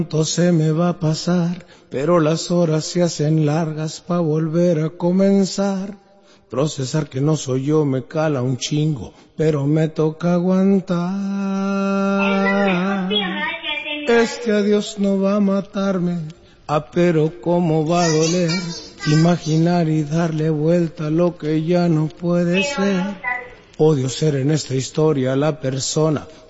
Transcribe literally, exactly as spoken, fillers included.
Pronto se me va a pasar, pero las horas se hacen largas pa' volver a comenzar. Procesar que no soy yo me cala un chingo, pero me toca aguantar. Este adiós no va a matarme, ah, pero cómo va a doler. Imaginar y darle vuelta a lo que ya no puede ser. Odio ser en esta historia la persona